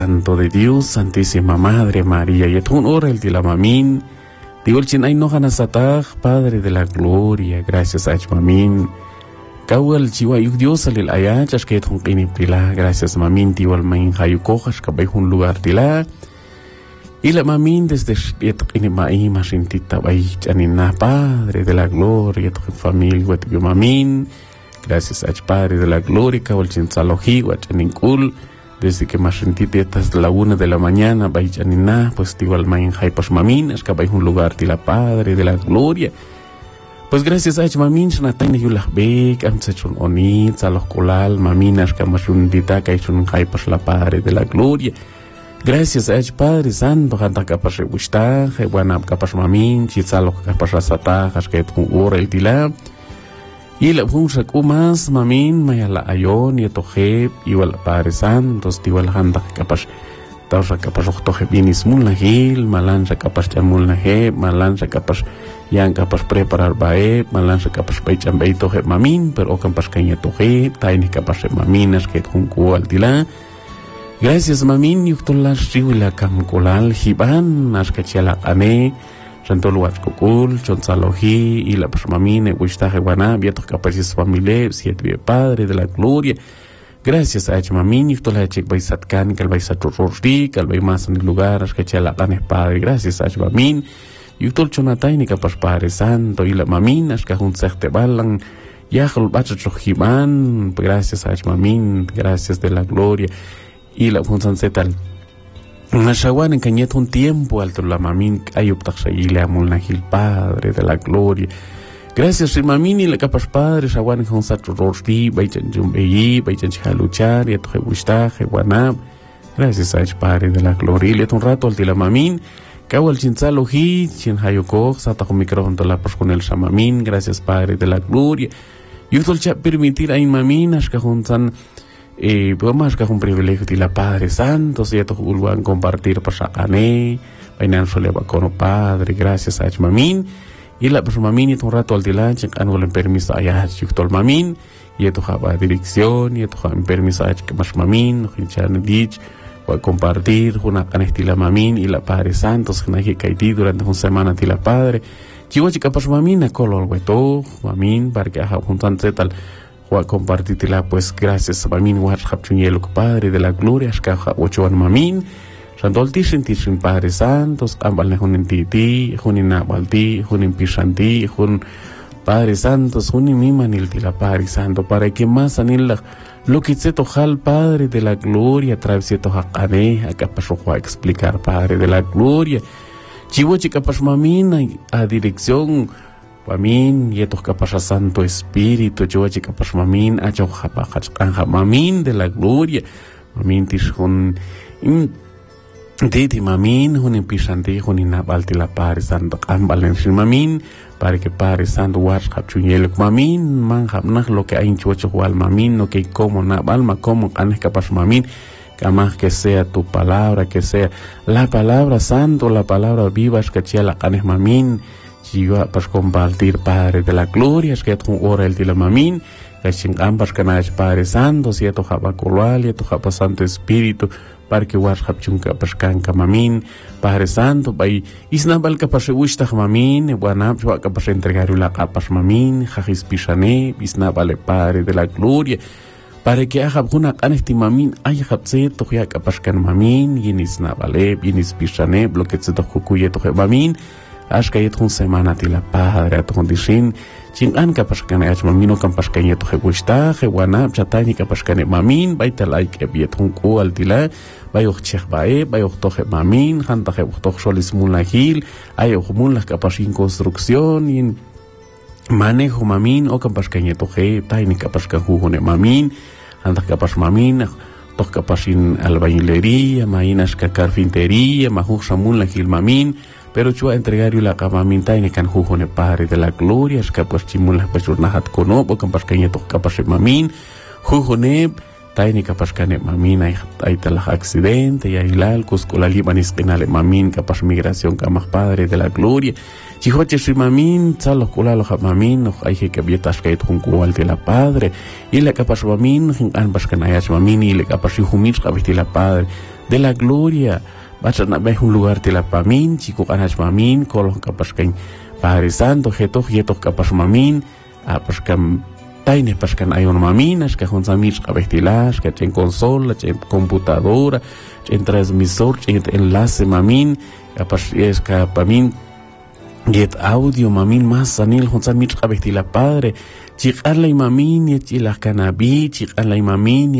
Santo de Dios, Santísima Madre María, y un hora el de la mamín, digo el chin ay no ganasatag, Padre de la Gloria, gracias a mamín, kawal chiwa yuk Dios alil ayachas que un kinipila, gracias mamín, digo el main hayukojas, que un lugar tila, y la mamín desde kinimai masintita bay chanina, Padre de la Gloria, tu familia, guatibio mamín, gracias a Padre de la Gloria, kawal chin saloji, guachaninkul, desde que más sentí estas la 1 de la mañana, Baichanina, pues digo al main Jaipas Mamin, es que un lugar de la Padre de la Gloria. Pues gracias a Mamin, Shanatani Yulah Bek, Amsechun Onit, a los Kolal, Maminas, que más un dita, que un Jaipas la Padre de la Gloria. Gracias a Padre Santo, Hanta Capas Rebusta, Hewanab Capas Mamin, Chizalo Capas Rasatajas, que un hora el Tila. Y la punsa kumas mamin mayala ayon y toje igual Padre Santo igual handa kapas tausa kapas toje binis mulna hil malansa kapas chamulna he malansa kapas yang kapas preparar bae malansa kapas baichan bai toje mamin pero kapas kanya toje taini kapas maminas que junku altila. Gracias mamin yuktolas riwila kam kolal hiban askachala ane Santo luat kokul, chonsaloji y la persmamine, guistaje guaná, vietos capaces familia, siete Padre de la Gloria. Gracias a Mamin, y toda la chica baisatkan, que el baisatrusordi, que el baimas en el lugar, que chala canes Padre. Gracias a Mamin, y todo el chonatay, que pas Padre Santo, y la Mamin, que un serte balan, ya el bachatrojiman, gracias a Mamin, gracias de la Gloria, y la función zetal. Nashawan en cañet un tiempo alto la mamin ayub taxayile amulnahil Padre de la Gloria. Gracias mamin y la capas Padre shawan con satro rorti baichan jumbeyi baichan chaluchar y atoje bushta jewanab. Gracias a Padre de la Gloria. Y un rato al de la mamin kawal chinsaloji chin hayuko sata con micrófono la pas con el shamamin. Gracias Padre de la Gloria. Y usted ya permitir a mamin ashka juntan pues más que un privilegio de la Padre Santo, si esto van a compartir para Ané, vainan solo con Padre, gracias a Mamin, y la persona Mamin y un rato al delante, que no le permiso a Yachuk Mamin, y esto va dirección, y esto va permiso a que más Mamin, Hinchan Dich, va a compartir una canestila Mamin y la Padre Santo, que no hay que caer durante una semana de la Padre, chihuahua chica para Mamin, a color hueto, Mamin, para que haga un tanto tal. A compartirla pues gracias a Mamin WhatsApp chuñelo Padre de la Gloria escaja ochoan Mamin Santolti sentir Padre Santos ambal hunin titi hunin abalti hunin pisanti hun Padre Santos hunin mimanil de la Padre Santo para que más anil lo que se tojal Padre de la Gloria travesieto hakane acá pasó a explicar Padre de la Gloria chivo chica pas Mamin a dirección Mamin, y estos capas Santo Espíritu, yo chica pas Mamin, a yo japa Mamin de la Gloria, Mamin tishun, titi Mamin, hun impisanti, hun inabalti la Padre Santo, ambalen sin Mamin, para que Padre Santo war capchuñelo Mamin, man japnach lo que hay en chuacho jual Mamin, lo que como nabalma, como canes capas Mamin, que más que sea tu palabra, que sea la palabra Santo, la palabra viva, es que chia la canes Mamin, Chiva para compartir Padre de la Gloria, es que tu hora el de la Mamin, que chingan para que naes Padre Santo, si esto japa colual, esto japa Santo Espíritu, para que was japchunka pascanca Mamin, Padre Santo, bay isnabal que pase gusta Mamin, buanap que pase entregar la capas Mamin, jajis pisane, isnabale Padre de la Gloria, para que haga una canesti Mamin, ay japse to ya capascan Mamin, y isnabale, y pisane, bloque se to jucuye to Mamin. Ashka yet un semana de la Padre a tu condición, sin an capascane a mamino campascañe tu jeguista, jeguana, chatani capascane mamin, baita like ebiet un cual tila, bayoch chech bae, bayoch toje mamin, hanta jebuch solis mula hil, ayoch mula capasin construcción, y manejo mamin, o campascañe tu je, taini capascan jujone mamin, hanta capas mamin, toch capasin albañilería, mainas carpintería, majuja mula hil mamin, pero chua entregar la camaminta y can jujone Padre de la Gloria, es capaz chimula pechurnahat kono, o capaz cañeto capaz mamin, jujone, taini capaz cane mamin, hay tal accidente, y hilal, cuscola libanis penale mamin, capaz migración camaj Padre de la Gloria, chihoche si mamin, salos culalo mamin, no hay que vietas que un cual de la Padre, y la capaz mamin, ambas canayas mamin, y le capaz humir cabesti la Padre, de la gloria. Bacha na be un lugar de la pamin, chico anach mamin, kolon kapaskan Padre Santo, jeto kapas mamin, paskan taine paskan ayon mamin, que con samir kabestilas, que en consola, en computadora, en transmisor, en enlace mamin, kapas es kapamin, get audio mamin más sanil, con samir kabestila Padre, chikan la mamin, y la canabi, chikan la mamin,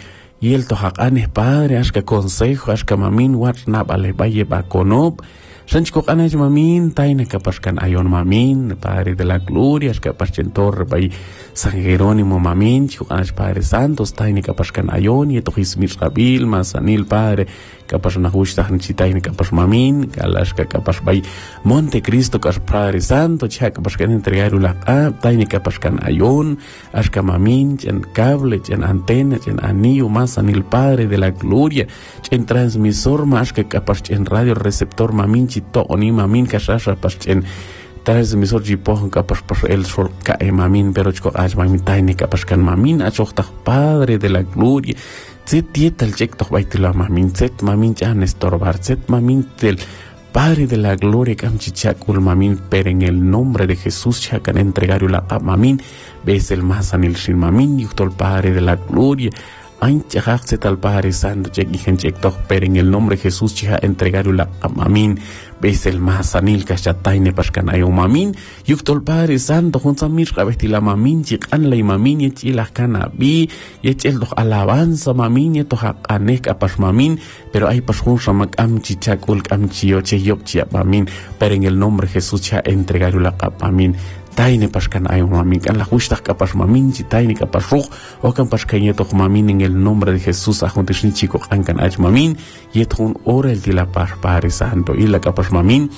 y el tohacanes Padre, ashka consejo, ashka mamin, watnap ale valle baconob, Sanchko anaj mamin, taine kapaskan ayon mamin, Padre de la gloria, ashka paschen torre bay San Jerónimo mamin, chiko anaj Padre Santos, taine kapaskan ayon, y tohis misrabil, masanil Padre, kapas nahushtahan chitaine kapas mamin, galashka kapas bay Monte Cristo kas Padre Santo, chha kapaskan entregar ulaka, taine kapaskan ayon, ashka mamin, chen cable, chen antena, chen anillo, masanil Padre de la gloria, chen transmisor, ashka kapas chen radio receptor mamin, to oni mamin kasasha paschen transmisor jipo kapas el sol kae mamin pero chko aj mamin taine kapas kan mamin achokta Padre de la gloria zet tietal chekto baitila mamin zet mamin chan estorbar zet mamin del Padre de la gloria kamchichakul mamin pero en el nombre de Jesús chakan entregar la mamin ves el masanil shin mamin yuktol Padre de la gloria Ain chajak al Padre Santo chek y chekto pero en el nombre de Jesús chaja entregar la mamin ves el masanil kashataine paskan ayo mamin yuktol Padre Santo junto a mir kabesti la mamin chikan la mamin y chilas canabi y el doch alabanza mamin y toha anek apas mamin pero hay pas junto mak am chichakul am chio che yop chia mamin pero en el nombre de Jesús chaja entregar la mamin taine paskan ayo mamin kan la justach kapas mamin chi taine kapas ruh o kan paskan yeto mamin en el nombre de Jesús a junto sin chico kan ay mamin yetun ora el de la Padre Santo y la kapas mamin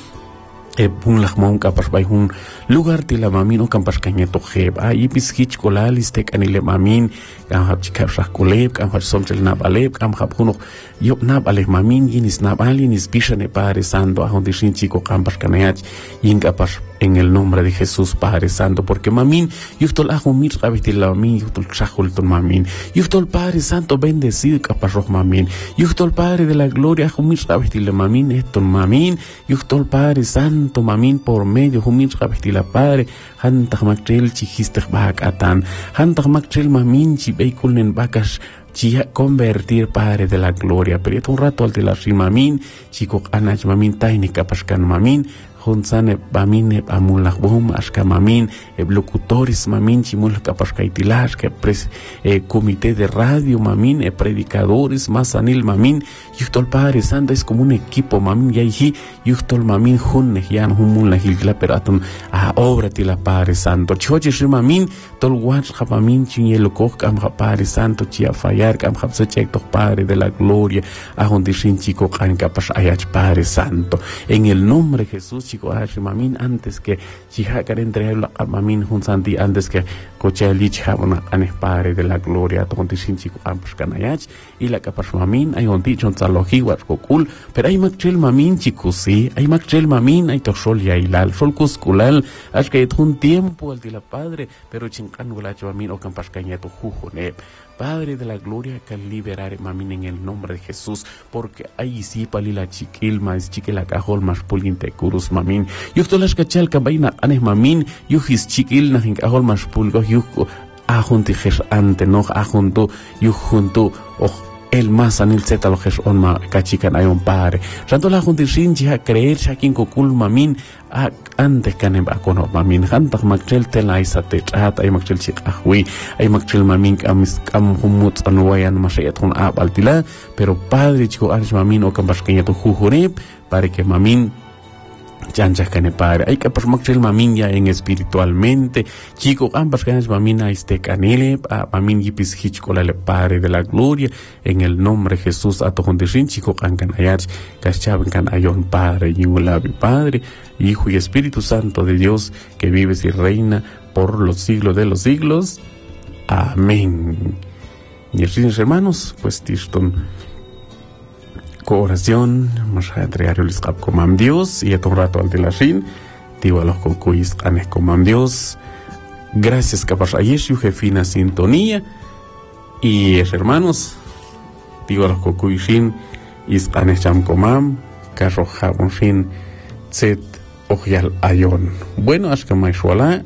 pun lah mau kapas bay un lugar de la mamin o kan paskan yeto heb y biskich kolalis tek anile mamin kan hab chikap rak koleb kan hab somtel nab aleb kan hab huno yop nab ale mamin yinis nab alinis bishane Padre Santo a junto sin chico kan paskan ay yin kapas en el nombre de Jesús Padre Santo porque mamin yuftol ajo mir rabesti la mamin yuftol chajul ton mamin yuftol Padre Santo bendecido kaparroh mamin yuftol Padre de la gloria ajo mir rabesti la mamin eston mamin yuftol Padre Santo mamin por medio humir rabesti la Padre hantah maktrel chihisteh bak atan hantah maktrel mamin chibeikulnen bakas chia convertir Padre de la gloria pero un rato al de la mamin chico anach mamin taine kapaskan mamin Honsane mamin amulah bom aska mamin locutores mamin chimul kapas kaitilas que comité de radio mamin predicadores masanil mamin yuktol Padre Santo es como un equipo mamin yahi yuktol mamin hunne yan humul la hilgla pero atum a obra de la Padre Santo choje mamin tol watch mamin chinyelo kok kam Padre Santo chia fallar kam se chek Padre de la gloria a honde shin chico kan kapas ayach Padre Santo en el nombre de Jesús chico mamin antes que chiha karen entregar la mamin hun santi antes que coche licha una anes Padre de la gloria tonti sin chico ampus kanayach y la kapas mamin hay un dicho tsaloji wat kokul pero hay makchel mamin chico sí hay makchel mamin hay to sol ya ilal sol kuskulal as que un tiempo el de la Padre pero chinkan wala mamin o kampas kanya to jujone Padre de la gloria que liberar mamin en el nombre de Jesús porque ahí sí palila chiquil más chiquila cajol más pulinte curus mamin yuhtolas kachal kabaina anes mamin yuhis chiquil na cajol más pulgo yuh ajunti jes ante no ajunto yuhunto el más anil zeta lo jes on ma kachikan ayon Padre santo la junti sin chiha creer shakin kokul mamin antes kanem akono mamin hantak makchel tela isate chat ay makchel chik ahwi ay makchel mamin kam humut anwayan masayat hun abaltila pero Padre chico anj mamin o kambas kanya to jujureb para que mamin chanchas kane Padre hay que pas makchel mamin ya en espiritualmente chico ambas kanes mamin a este canele mamin yipis hichkola le Padre de la gloria en el nombre de Jesús a to honderin chico kan ayach kaschaben kan ayon Padre yingulabi Padre Hijo y Espíritu Santo de Dios que vives y reina por los siglos de los siglos. Amén. Y hermanos, pues tiston oración, vamos a entregar el escap como Dios y a todo rato al de la Shin, digo a los concuyes anes como Dios. Gracias capaz a Yeshu, jefina sintonía. Y hermanos, digo a los concuyes is anecham comam, carroja un fin, set ojial ayon. Bueno, hasta maishuala.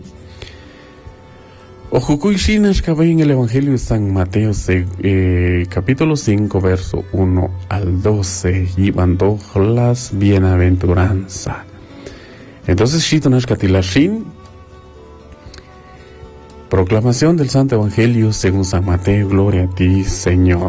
Ojukuishin hasta en el Evangelio de San Mateo, capítulo 5, verso 1 al 12, llevando las bienaventuranzas. Entonces, Shitonash Katilashin, proclamación del Santo Evangelio según San Mateo, gloria a ti, Señor.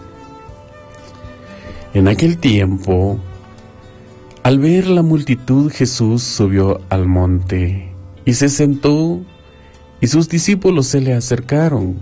En aquel tiempo, al ver la multitud, Jesús subió al monte y se sentó, y sus discípulos se le acercaron.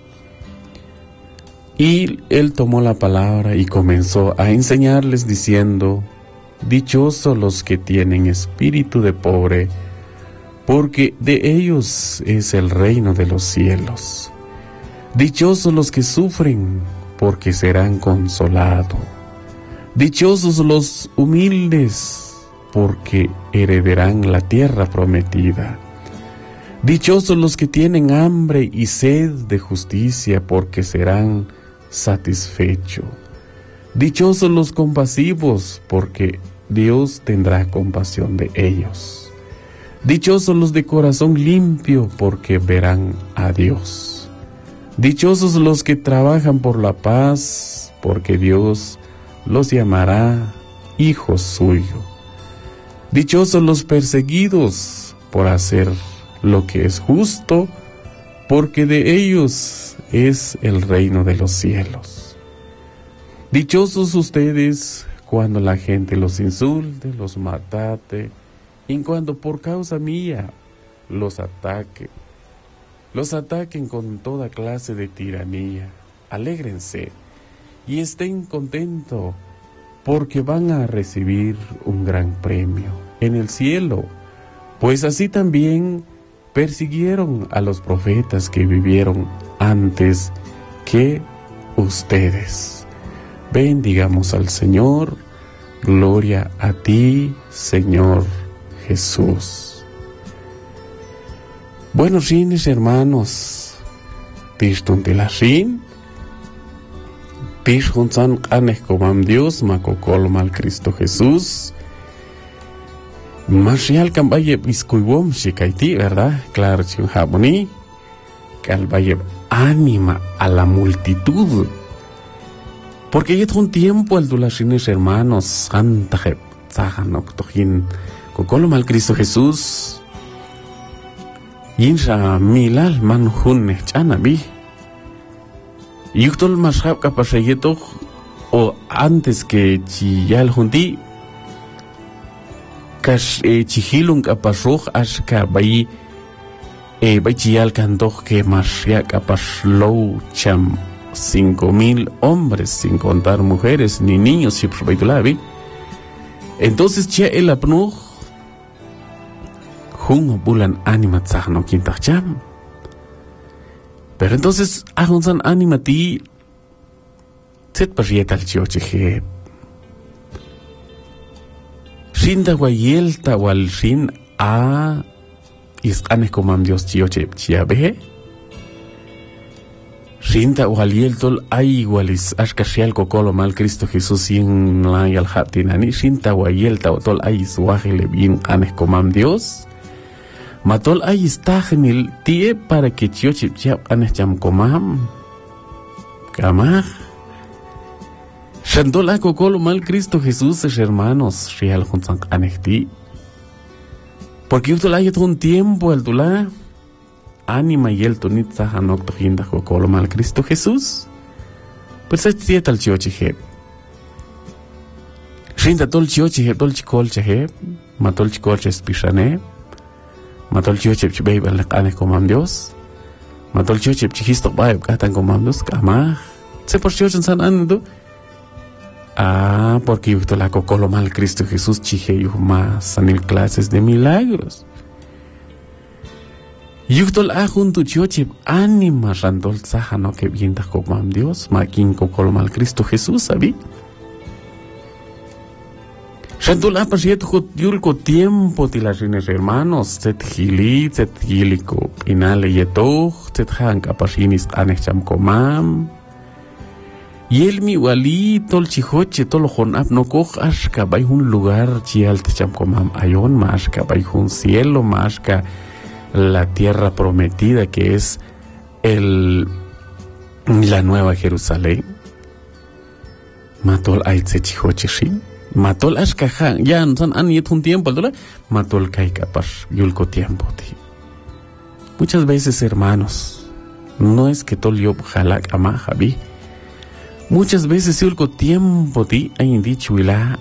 Y él tomó la palabra y comenzó a enseñarles diciendo: dichosos los que tienen espíritu de pobre, porque de ellos es el reino de los cielos. Dichosos los que sufren, porque serán consolados. Dichosos los humildes, porque heredarán la tierra prometida. Dichosos los que tienen hambre y sed de justicia, porque serán satisfechos. Dichosos los compasivos, porque Dios tendrá compasión de ellos. Dichosos los de corazón limpio, porque verán a Dios. Dichosos los que trabajan por la paz, porque Dios los llamará hijos suyos. Dichosos los perseguidos por hacer lo que es justo, porque de ellos es el reino de los cielos. Dichosos ustedes cuando la gente los insulte, los matate, y cuando por causa mía los ataquen con toda clase de tiranía. Alégrense y estén contentos, porque van a recibir un gran premio en el cielo, pues así también persiguieron a los profetas que vivieron antes que ustedes. Bendigamos al Señor. Gloria a ti, Señor Jesús. Buenos rines, hermanos. Tistun tilashin. Tishunsan anes comam Dios, macocol mal Cristo Jesús. Marcial cambaye biscuibom shikaiti, ¿verdad? Claro, chunjaboni. Calvaye anima a la multitud. Porque ya un tiempo al dulashines, hermanos, santa je, zahanok tojin, cocolo mal Cristo Jesús. Yinsha milal manjun chanabi. Yuktol mashab kapashayeto, o antes que chiyal junti, kash chihilun kapasroj ashka bay chiyal kantok que mashya kapashlow cham 5,000 hombres, sin contar mujeres ni niños, si por baitulabi. Entonces chia el apnuj jun bulan anima tzahno quintacham. Pero entonces ahunsan anima ti set parrieta al chioche. Shinda guayelta wal shin a isqanes comam Dios chioche chiabe. Shinda guayeltol ay igualis ashkashial cocolo mal Cristo Jesús sin la yal hatinani. Shinda guayelta otol ay suajele bien anes comam Dios. Matol ay istajnil tie para que chioche chiap anes cham comam. Kamah. Shandola cocolo mal Cristo Jesús, hermanos, real juntan anehti. Porque yo tolay un tiempo al tula anima y el tonitza hanok tojinda cocolo mal Cristo Jesús. Pues es tieta al chioche. Shinda tol chioche, tol chicolche, matol chicolche espishane, matol chioche chibay al anes comam Dios, matol chioche chihisto bay katan comam Dios, kamah. Se por chioche san ando. Porque yo la cocolo mal Cristo Jesús chije yo más en clases de milagros. Yo la junto chioche anima randol sahano que bien da comam Dios, maquin cocolo mal Cristo Jesús, ¿sabí? Randol pasieto yulco tiempo tilarines hermanos, set gilico, inale yeto, set hanka pasinis anecham comam. Y el mi igualito el chihoche tolo jonap no coja ashka bay un lugar chial te cham comam ayon mashka bay un cielo mashka la tierra prometida que es la nueva Jerusalén. Matol aitse chihoche shin. Matol ashka ya son aniet un tiempo aldola. Matol kaikapar yulko tiempo ti. Muchas veces, hermanos, no es que tol yob halak amahabi. Muchas veces yulko tiempo ti hay dicho ila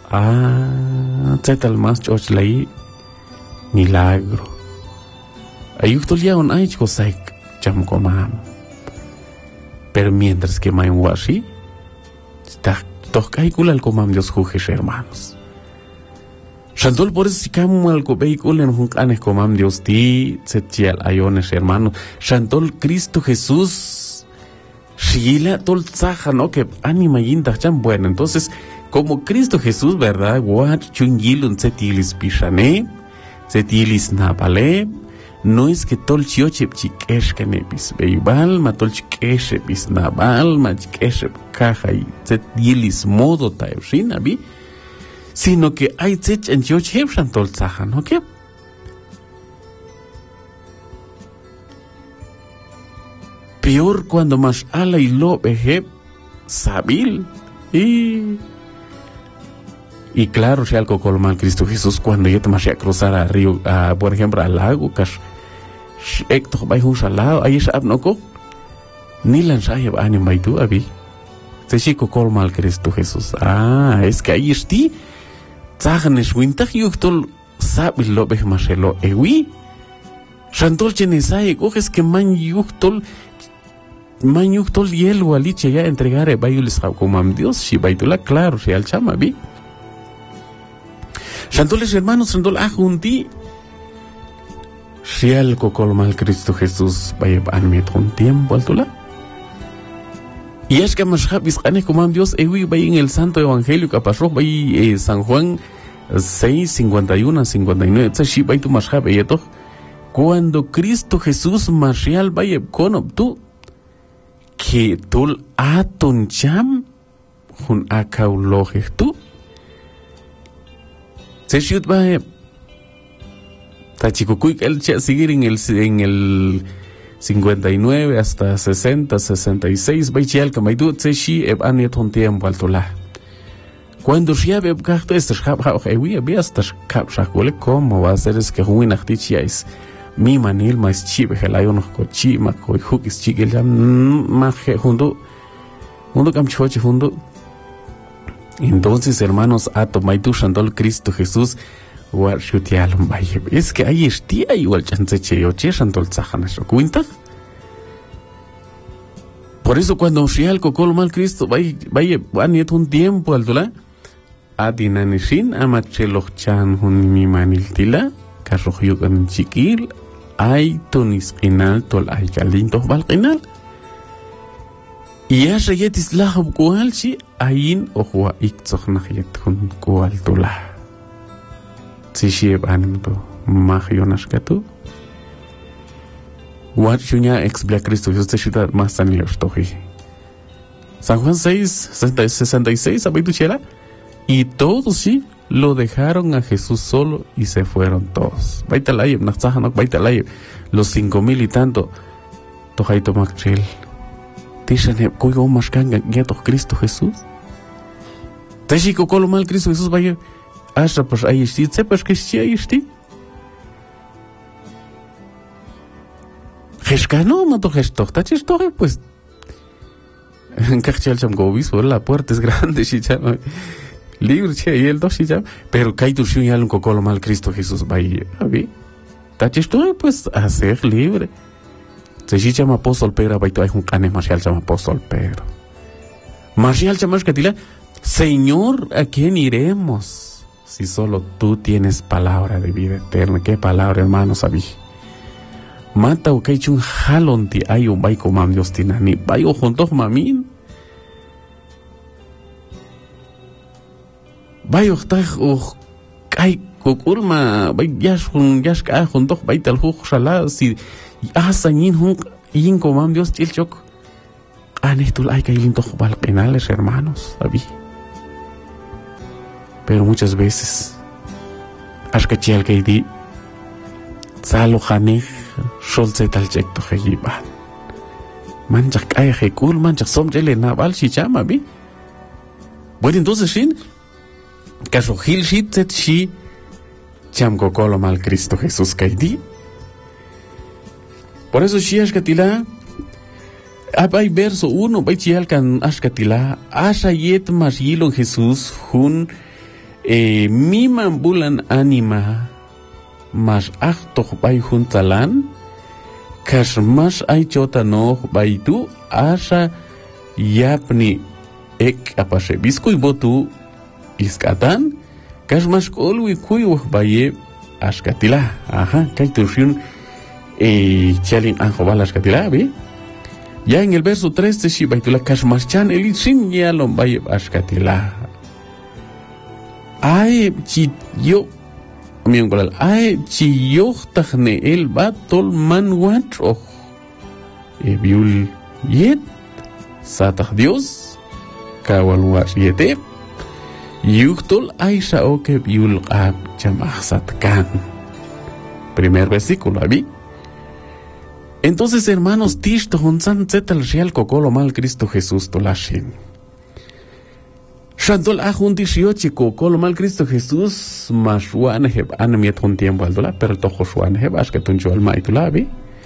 zetal mas chochlai milagro. Ayuk tol ya on aich kosaik cham komam. Pero mientras que main washi está tokai kulal komam Dios jujes, hermanos. Shantol por eso si camo algo vehículo en juncanes comam Dios ti tzetzial ayones, hermanos. Shantol Cristo Jesús shila tol tzaja, no que anima yinta chan bueno. Entonces como Cristo Jesús, verdad, guach chungilun tzetilis pishane tzetilis napale. No es que tol chiochep chikeshka nepis beibal ma tol chikeshepis nabal ma chikeshep caja y tzetilis modo taevshin abi, sino que hay tzech en chiochep shantol tzaja, ¿no? ¿Qué? Peor cuando más ala y lo beheb sabil y claro, si algo colmal Cristo Jesús cuando yo te masía cruzar a río, por ejemplo, al lago, que Hector vai un salado, ahí es abnoco, ni la ensayab anim vai tu abi. Se chico colmal Cristo Jesús. Es que ahí esti, zahan es wintach yuktol sabil lo beh maselo ewi. Shantol chenesai, coges que man yuktol yelo aliche ya entregare bayulis comam Dios, si baitula claro, si al chama bi. Shantoles hermanos, shantol ajunti. Si algo colmal Cristo Jesús vaya anmet un tiempo altula. Y es que más habis ane comam Dios ewi vaya en el Santo Evangelio que pasó vaya San Juan 6:51-59. Tsashi vaya tu más habe yeto. Cuando Cristo Jesús marcial vaya con tú que tul aton cham hun akauloje tú. Tsashi vaya Tachicucuy el seguir en el 59 hasta 60, 66, baichial kamaidu tseshi eb aniet un tiempo altola. Cuando ya beb gachto este schab ha ewi hasta schab schakole como va a ser es que huin achtichiais mi manil mais chibe helayo no cochi ma koi hukis chigel jam ma hundo kam choche hundo. Entonces, hermanos, ato maidu shandol Cristo Jesús es que ahí estia igual chance cheyoche shantol tzahanash cuenta. Por eso cuando shial kokol mal Cristo vaya aniet un tiempo aldola adinanishin amacheloch chan hun mi maniltila karrohyukan chikil ay tonis qinal tol ay kalinto balqinal y ya yetis lahab kualchi ayin ohwa iktzokhnayet hun kualtola. Si shieb animto magionas katu what chunya explica Cristo Jesús te chuta más tan leostoji San Juan 6:66 abitu chela y todos sí lo dejaron a Jesús solo y se fueron todos. Baita layeb nachzaha no baita layeb los 5,000 y tanto tojaito makchel tishaneb kuigo mashkanga geto Cristo Jesús teshiko kolo mal Cristo Jesús vaya Asha pues ahí esti, sepas que sí ahí esti. Geskano, mato gestoch, tachistoch, pues. Cachal cham gobispo, la puerta es grande, si chama. Libre, che, y el dos, si chama. Pero kaitu si un cocolo mal Cristo Jesús vaya, ¿vi? Tachistoch, pues, hacer libre. Si chama apóstol Pedro, baito hay un cane marcial chama apóstol Pedro. Marcial chama catila, Señor, ¿a quién iremos? Si solo tú tienes palabra de vida eterna. ¿Qué palabra, hermanos? Sabí. Mata o que un jalón ti hay un baiko mam Dios tinani. Bayo junto mamin. Bayo taj o kai kokurma. Bay yash ka junto baital hu shala si asanin hun yin komam Dios chilchok. Anetul hay que ir penales, hermanos, ¿sabí? Pero muchas veces, ashkachel que di, salo hanej, sholze tal checto hejiban. Manchak ay hekul, manchak somjele naval si chama, ¿vi? Bueno, entonces, ¿sí? Caso Gil Shitzet Shi, cham kokolo mal Cristo Jesús que di. Por eso, si ashkatila, hay verso 1, vai chialkan ashkatila, asha yet mas yilo Jesús, hun, miman bulan anima, mas achtoch vai hun talan, kas mas ay chota no vai tu, asha yapni ek apashe biskuy botu iskatan, kas mas kolwi kuy vaye ashkatila, ajá, kay turshun, chialin anjobal ashkatila, ¿ve? Ya en el verso 3 de Shibaitula Kashmarchan el sin ya lo vaya ashkatila. Ay chi yo mi ungolal ay chi yo tajne el batol man watro. Biul yet satah Dios kawal was yete. Yuktol aisha o que biul ab chamah satkan. Primer versículo, ¿vi? Entonces, hermanos, tishto honsan zetal real kokolo mal Cristo Jesús tolashin. Shantol ahun tishiochi kokolo mal Cristo Jesús mashuan heb anamiet un tiempo aldola, pero tojo shuan heb ashkatun al maitulabi.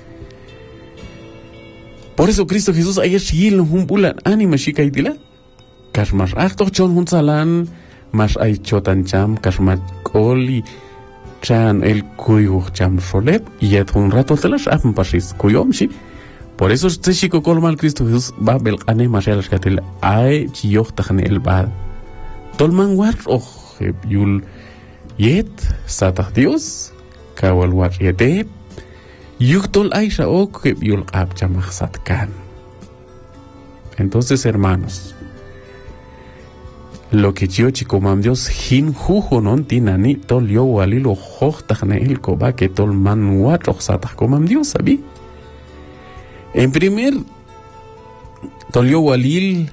Por eso Cristo Jesús ayesh yil hun bulan anima shikaitila. Kashmar achto chon hun salan mas ay chotan cham kashmar koli chan el kuyu cham solep y et un rato telas afn pasis kuyom shi. Por eso este chico colmal Cristo Jesús va bel ane masel skatel ay chiyok tajne el bad. Tolman war yul yet satah Dios kawal war yete yuktol aisha ok yul ab chamah satkan. Entonces, hermanos, lo que yo chico mam Dios hin jujo non tinani tol yo walilo hochtachne el koba que tol man watch satach komam Dios, ¿sabí? En primer tol yo walil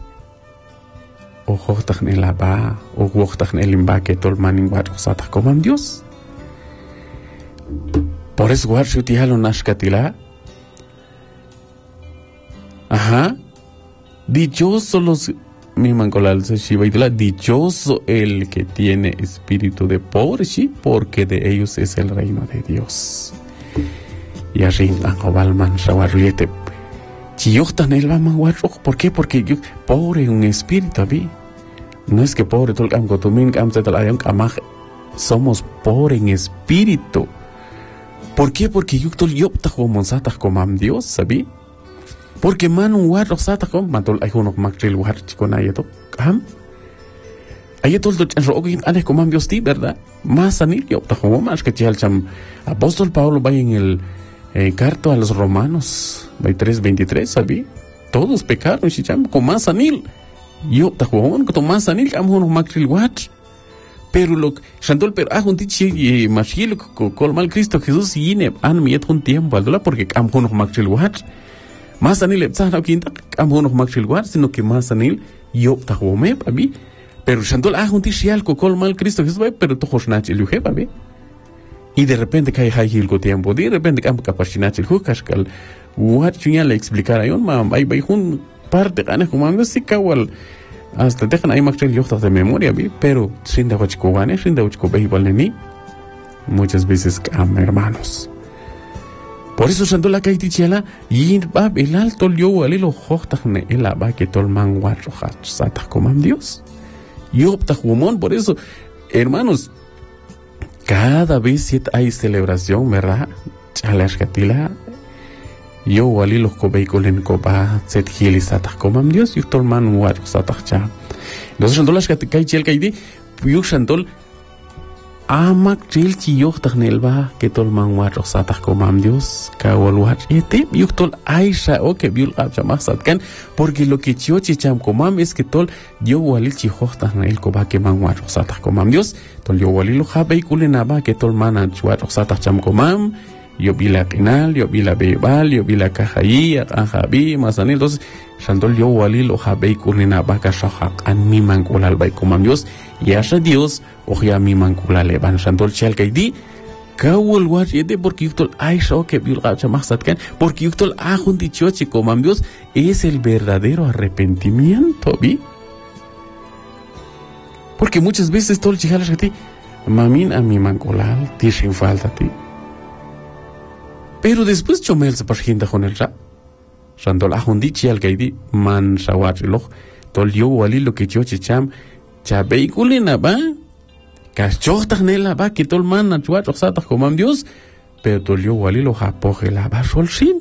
o hochtachne la ba o hochtachne el imba que tol man watch satach komam Dios. Por eso watch utialo nashkatila. Ajá. Dichosos los mi mancolal se shivaitla, dichoso el que tiene espíritu de pobre, sí, porque de ellos es el reino de Dios. Y así, anjobalman shawarriete. Chiyoktan el bamanguarro, ¿por qué? Porque yo, pobre un espíritu, ¿vi? No es que pobre, todo el campo, tumin, camsetal, ayam, amaj, somos pobre en espíritu. ¿Por qué? Porque yo, todo yopta, como satas, como am Dios, ¿sabí? Porque man un warro sata kom matol ay hunok makril war chiko na yeto kam ayetol do rogin ane komam Dios ti, ¿verdad? Más anil yo ta como más que chal cham apóstol Pablo va en el carta a los romanos 3:23, ¿sabí? Todos pecaron si cham con más anil yo ta como con más anil kam hunok makril war. Pero lo shandol pero un tichi mashil kol mal Cristo Jesús yine an miet un tiempo aldola porque kam hunok makril war. Más anil epsahna quinta amho no makshil war sino que más anil yo tahome abi pero shandol un tishial kokol mal Cristo Jesús pero tojos nachil yuhe abi y de repente kai hajil ko tiempo de repente kam kapashinachil hukashkal war chunya le explicar ayon mam bay hun parte gane como si kawal hasta dejan ahí makshil yohta de memoria abi pero shinda wachko wane shinda wachko behibaleni muchas veces hermanos. Por eso Shandola Kaitichela y bab el alto yo alilo hochtachne el aba que tol man warrohat satach comam Dios. Yo tajumón, por eso, hermanos, cada vez que hay celebración, ¿verdad? Chalashkatila yo alilo kobeikolen koba set hili satach comam Dios, yo tol man warrohat satach cha. Entonces Shandola Kaitichel Kaiti, yo Shandol amak chil chiyok taknelba que tol manwar satach komam Dios kawalwar ete yuktol aisha o que biul abjamah satkan porque lo que chiochi cham komam es que tol yo walil chihok taknel koba que manwar satach komam Dios tol yo walil habay kulenaba que tol manan chuar satach cham komam yo vi la quinal, yo vi la bebal, yo vi la cajaí, anjabi, masani. Entonces, Shantol yo walil o habei kulina baka shahak an mi mankulal bay kumam Dios, yasha Dios, o ya mi mankulal evan Shantol chal kaidi, kawul war yede porque yuktol ay shao que biul gacha mahsatkan, porque yuktol ahun dichochi kumam Dios, es el verdadero arrepentimiento, vi. Porque muchas veces todo el chijalas que ti, mamin a mi mankulal, tishin falta ti. Pero después chomel se parginda con el rap. Shantol ahundi chial kaidi man shawachilog tol yo wali lo que yo chicham chabei kulina ba kachochtag nela ba que tol man nachwach oxatag komam Dios pero tol yo wali lo japoge la ba sol shin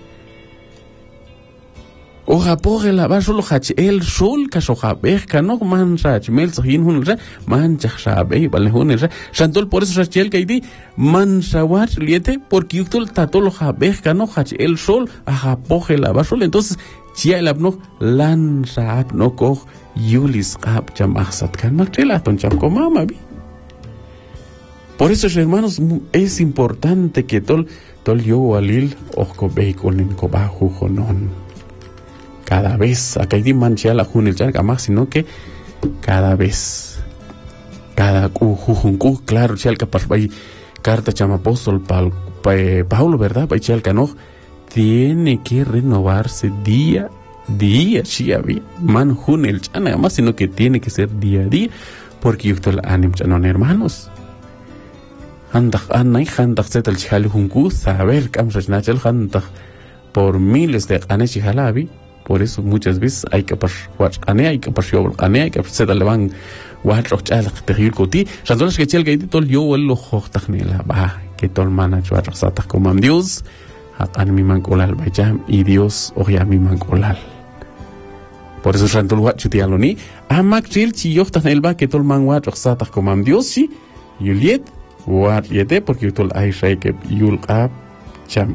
o japoge la ba sol hach el sol ka sojabej ka no man shach mel sahin hun ra man chachabei bal hun ra Shantol por eso chial kaidi man shawach liete porque yuktol tatol jabej ka no hach el sol a japoge la ba sol entonces chial abno lan saab no ko yulis qab chamahsat kan makchela ton cham komama bi. Por eso hermanos es importante que tol yo walil ojo beikonin ko bajo jonon cada vez acá hay mancha la junel charca más sino que cada vez cada jujunku claro chalca pas bay carta chama apóstol Paulo verdad bay chalca no tiene que renovarse día chiavi man junel chana más sino que tiene que ser día a día porque yuktol anim chanon hermanos handak anay handak setal chali junku saber kam rachnachal handak por miles de anes chalavi. Por eso muchas veces hay que hay que hay que se le van guachos chalak tehil koti Shantol que chel gaidi tol yo lo hochtaghnela ba que tol mana chuach satag komam Dios hakan mi mankolal bayam y Dios oya mi mankolal. Por eso Shantol wachutialoni amak chil chi yochtaghnel ba que tol man guachos satag komam Dios si yuliet wat yete porque tol ay shay que yul qab cham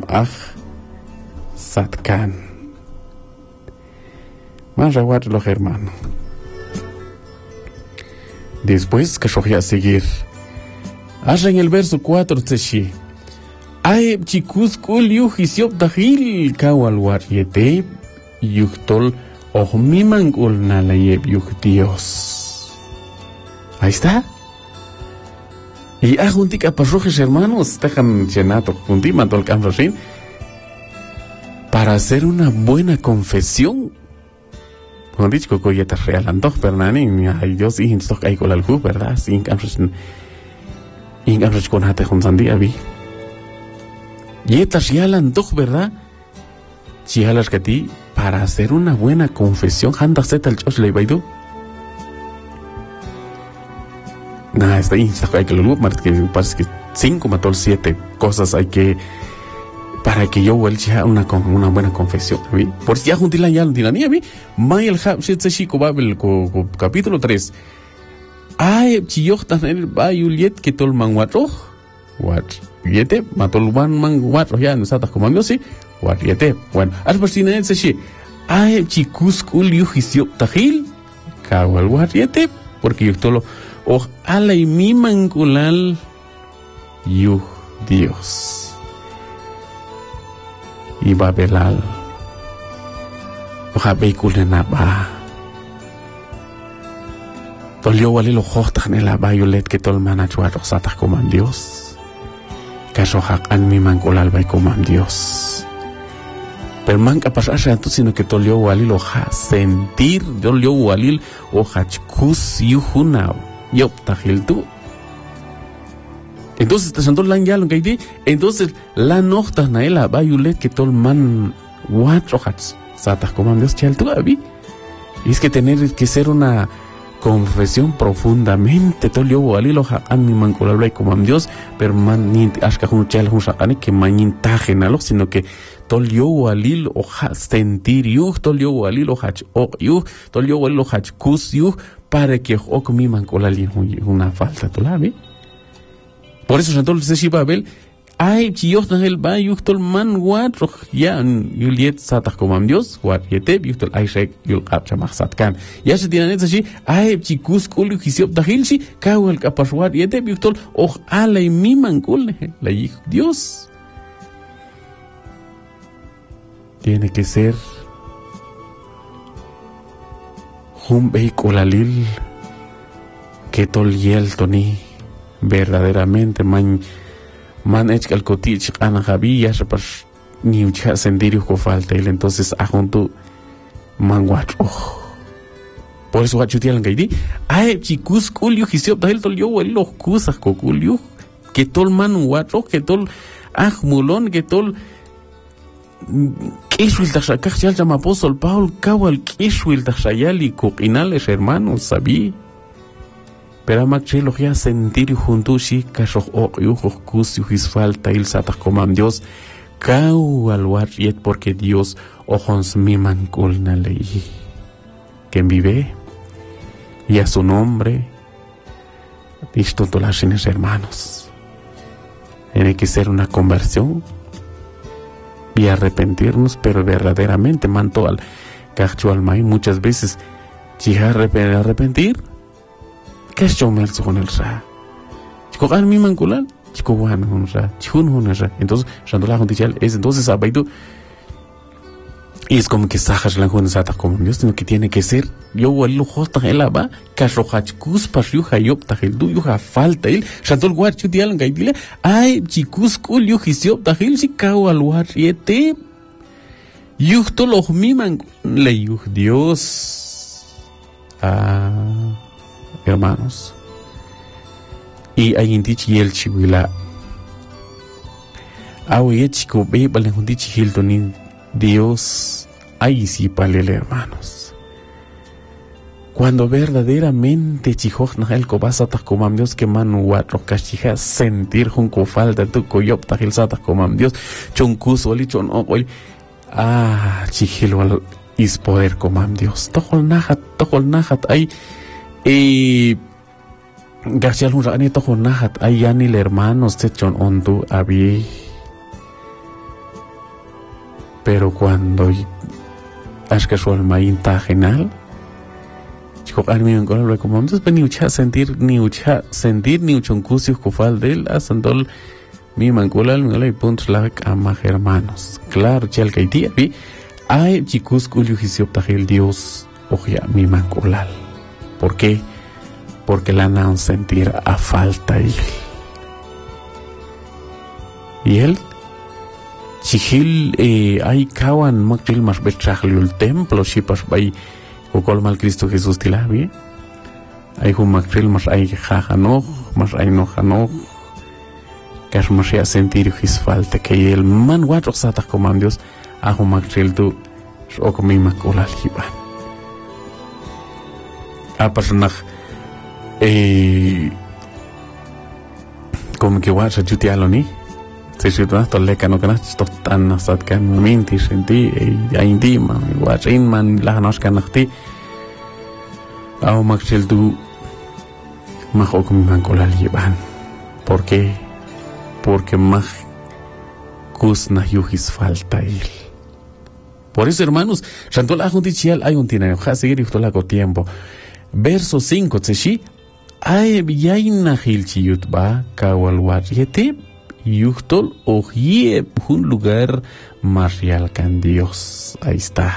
satkan. Más los hermanos. Después que voy a seguir. Hasta en el verso 4 tseshi. Aeb chikus kul yuh isiop dahil kawal war yete yuhtol oh mimangul nalayeb yuh Dios. Ahí está. Y juntik aparrojes hermanos, tejan chenato junti matol kamroshin para hacer una buena confesión. Cuando dicho que ya te realando, pero nani, ay Dios, y esto que hay con el jugo, ¿verdad? Sin cambios con hate con sandía vi. Y estas realando, ¿verdad? Si halas que ti para hacer una buena confesión, handa zeta el chos le baidu. Nah, está ahí, está hay que lo que parece que 5 mató 7 cosas hay que para que yo vuelva una buena confesión. Por si ya juntila ya la niña vi, Mayel Habshit Shiko Babel capítulo 3. Ay, chiyoktan el bayuliet que tol manguato, what yete, matol manguato ya no sata como yo sí, what yete. Bueno, al parsina el seshi. Ay, chikuskul yuhisiop tahil, kawal what yete, porque yo tolo o alay mi mankulal yuh Dios. Y Babelal Ohabei kulena ba Tol yo wali lo hochtag nela ba yulet que tol manachua roxatag komam Dios Kashohak an mi mankulal bay komam Dios Pero man kapasasha antu sino que tol yo wali lo ha sentir tol yo wali o hachkus yuhuna yop tahil tu. Entonces, entonces la nocta naela va yulet que tol man watrohats satah komam Dios chal tu abi. Y es que tener que ser una confesión profundamente tol yo walilo an mi mankolal bay komam Dios, pero man ni ashka hun chal hun sakani que manin tajenalo, sino que tol yo walil o sentir yu tol yo walil o hach o yu tol yo walil o hach kus yu para que ok mi mankolal una falta tolabi. Por eso Shantol se shiba Babel, ay chiyostan el ba yuhtol man watroh ya yuliet satah komam Dios wat yete yuhtol ay shek yul qab chamah satkan. Ya se tienen esa shi ay chikus kul yuhisiop dahil shi kawal kapaswat yete yuhtol oh alay mi mankul la yih Dios. tiene que ser un vehículo que tol yel toni verdaderamente man echal cotich ana javiya ni ucha sentir ko falta él entonces ajunto man guacho por eso guacho tienen que ir ay chicos culio hisiop da él tol yo el los cosas ko culio que tol man guacho que tol mulón que tol Kishwil Tashakach ya llama apóstol Paul Kawal Kishwil Tashayali Kukinales hermanos sabí pero machelo ya sentir junto shi kasho yujo kus yuhis falta il satach comam Dios Kawal wariet porque Dios ojons miman kulna lei quien vive y a su nombre distontolashines hermanos tiene que ser una conversión y arrepentirnos, pero verdaderamente manto al cacho al mai muchas veces si arrepentir que es chomel con el sa chico gan mi manculal chico wan hun sa chun hun sa entonces shandola juntichal es entonces abaido y es como que sajas la hun sata como Dios sino que tiene que ser yo lo hosta el aba cacho hachkus pasyu hayop tajil du yuha falta el shandol guarchu dial gaidile ay chicus kul yu hisiop tajil si kaw al wariete yuhto los miman le yuh Dios hermanos y hay indich y el chihuila awe chico be balen hundich hiltonin Dios ahí sí palele hermanos cuando verdaderamente chijoj na el kobasata komam Dios que manu watro kashija sentir junko falta tu koyop tajil sata komam Dios chonkus oli chon oli chijil wal is poder komam Dios tohol nahat ay gachal hun rani tohol nahat ay yanil hermanos te chon ondu abi pero cuando ashkashwal main tajenal chico armi con lo como entonces ni ucha sentir ni uchoncusios kufal del asandol mi mangola mi puntos la ama hermanos claro chel kaiti vi ay chicos kulio hisiop tajel Dios oja mi mangola ¿por qué? Porque la nan sentir a falta él y él chihil ay kawan maktil mas betrahliul templo shipas bay ukol mal Cristo Jesús tilabi ay hu maktil mas ay jajano mas ay no jano kas mas ya sentir his falta que el man watro sata komam Dios a hu maktil tu o komi makolal hiban a personaj como que watcha jutialoni se situa tolle kano kana tan nasat kan minti senti indi man watchin man la nos kanati au maxel du majo con man kolal yeban ¿por qué? Porque maj kusna yuhis falta él por eso hermanos chantola juntichial hay un tiene ja seguir y ko tiempo verso 5 tseshi ay biyaina hilchiyut ba kawal wariete yuhtol oye un lugar más real que en Dios ahí está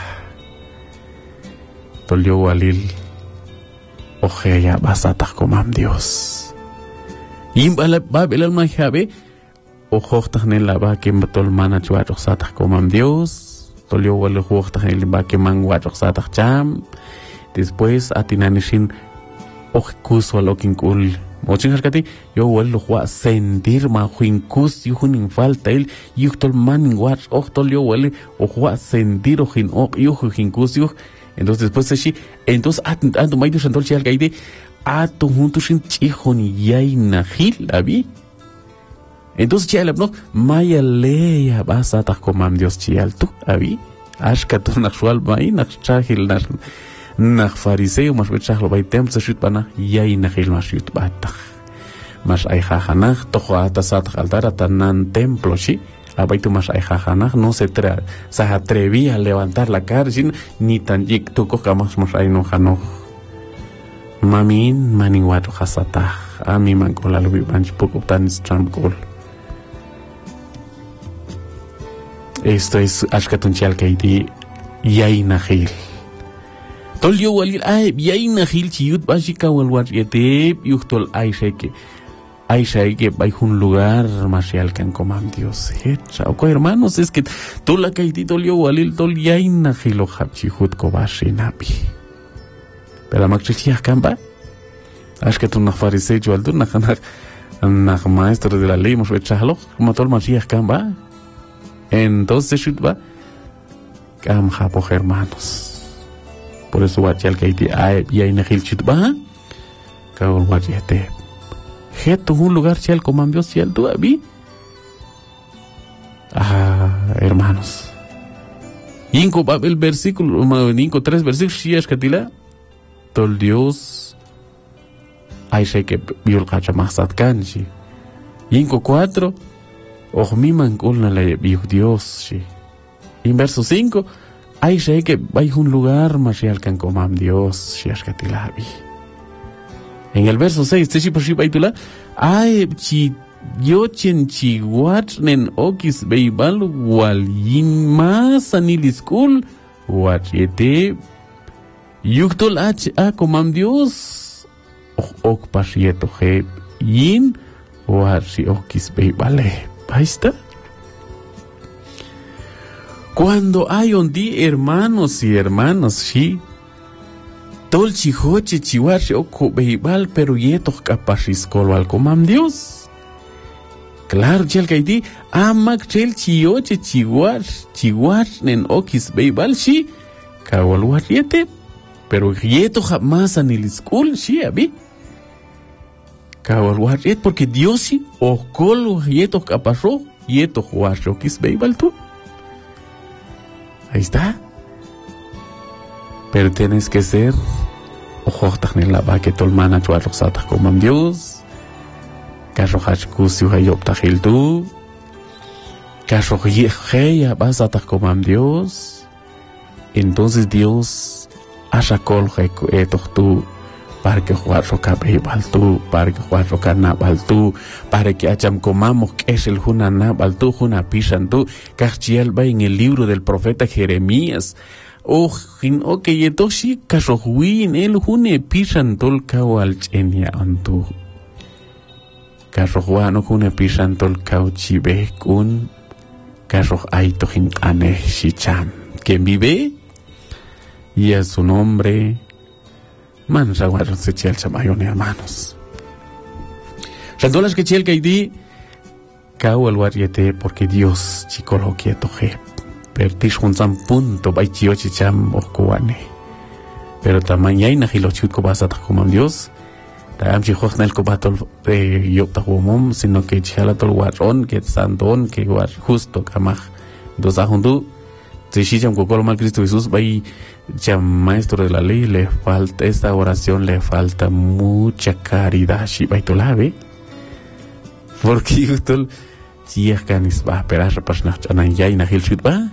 tolio walil oje ya basata komam Dios imbala babel mahabe ojochtahne la ba que tol mana chuacho sata komam Dios tolio walil ojochtahne ba que manguacho sata cham después atinanishin ojkus walokinkul mochin harkati yo wal lo sentir ma huinkus yuhunin falta el yuhtol man watch ochtol yo wal o sentir ojin yo huinkus yo entonces después de entonces ando mai dus andol chial gaide tu juntos sin chihoni yaina hil abi entonces chial no maya leya basa ta komam Dios chial tu abi ashkatu naxwal mai naxchahil nach fariseo mas betchahlo bei temp se shit bana yaina hil mas yut batach mas ay jajanaj tojo atasat jaldara tanan templo shi abaitu mas ay jajanaj no se atrevía a levantar la cara sin ni tan yik tuko kamas mas ay no jano mamin maniwatu hasata ami mankola lubi banch poco tan stramkol Esto es Ashkatunchial Kaiti Yainahil. Tolyo walil ay Yainahil chiyut bashika walwat yete yuhtol Aisheke vai un lugar marcial que comam Dios. Chao, hermanos, es que tú la Kaiti tolyo walil tol Yainahil o hapchihut kobashi nabi. Pero makchichiah kamba. Ashkatun nach fariseo aldun nach maestro de la ley mos vechalo como tol marcial kamba. Entonces, hermanos. Por eso, Wachal Kaiti, y hay Nahil Chutba, Kaul Wachete. Jeto, un lugar, Chal, como Dios, Chal, tú, Abi. Hermanos. Inco, el versículo, Inco, 3 versículos, Shiash Katila, Tol Dios, hay que vio el Kachamasat Kanchi. Inco 4, mi manculna le vio Dios, sí. En verso 5, hay que vaya un lugar más real que comam Dios, sí, es que te la vi. En el verso 6, te si por si baitula, ay, chi yo chen chihuat nen okis beibal walin más aniliskul, wachete, yuktul comam Dios, ok pasieto he, yin, wachi okis beibale. Ahí está. Cuando hay un día, hermanos y hermanas, sí, tol chihoche chihuache oko beibal, pero yeto capachiscolo al comam Dios. Claro, chel kaiti, amak chel chihoche chihuach nen okis beibal, sí, kawaluat yete, pero yeto jamás aniliskul, sí, abi. Kawaluat yet, porque Dios sí, okolo yeto capasro, yeto huach okis beibal tú. Ahí está. Pero tienes que ser ojo en la vaque tolmana chuarroxata como Dios. Carrojach kusio hayoptajil tú. Carrojeya basata como Dios. Entonces Dios ashakol etoch tú para que juarro cabebal tú, para que juarro canabal tú, para que acham comamos que es el junanabal tú, junapishan tú, cachiel va en el libro del profeta Jeremías. Ok, yetoshi, carrojuin, el june pishan tol kawal chenia antu. Carrojuano june pishan tol kauchibe kun, carroj aitohin ane shicham. ¿Quién vive? Y a su nombre, Manzaguar se chiel chamayon, hermanos. Randolas que chiel kaidi, kau el guariete, porque Dios chicolo quieto je. Pertish junzam punto, bai chiochi cham okuane. Pero tamanya inahilo chutko basat como Dios. Taam chihoch nel kobatol yopta humum, sino que chialatol guaron, que sandon, que guar justo kamach. Dos ahundu, Tisham Kokolo mal Cristo Jesús, bai maestro de la ley, le falta esta oración, le falta mucha caridad, si baitolabe, porque yutol chiacanis va a esperar repasnar chanan ya inahil shutba,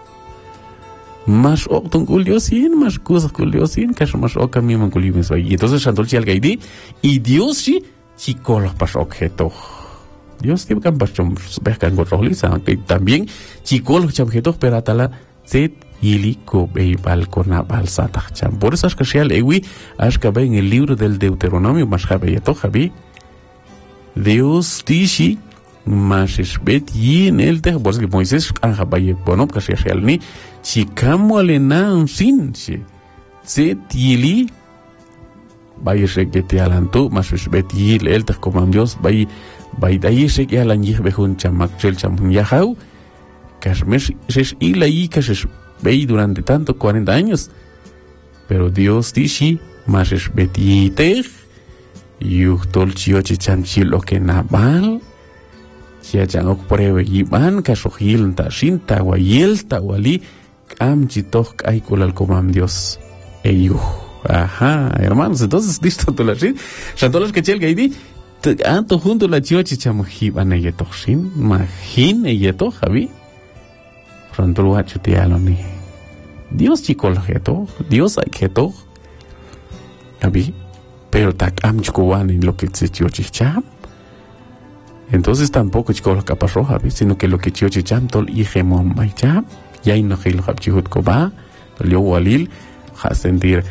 más octon culiosin, más cosas culiosin, que más oca mi man culimis y entonces Santol chial gaidi, y Dios si chicolos pas objeto. Dios tiene que buscar con que también chicolos chamjetos pero atala set iliko beibal konabal satacham. Por eso es que sea lewi ashkabe en el libro del Deuteronomio más jabeyeto jabi. Dios tishi más esbet y en el te por eso que Moisés anjabaye bueno que sea ni chikamo alena sin set ili vaya que te alanto más esbet y el te como Dios vaya Baidai se que alan yih behun chamak chel chamun yahau, kasmesh es ila y kash bei durante tanto 40 años. Pero Dios dishi más es betiter, yuhtol chioche chanchilo que nabal, chiachan ok pruebe yiban kashojil tashin tawayel tawali, am chitoch aikulal comam Dios. Ajá, hermanos, entonces listo tú la shit. Shantolas que chel gaidi. Anto junto la chiochi chamujiban eyetoxin, majin eyeto, Javi. Pronto lo hacho te aloni. Dios chico lo jeto, Dios hay jeto. Javi. Pero tak am chukuan en lo que se chiochi cham. Entonces tampoco chico la capa roja, sino que lo que chico chicham tol y gemón maicham, ya y no gil hapchihut koba, tol yo walil, ha sentir,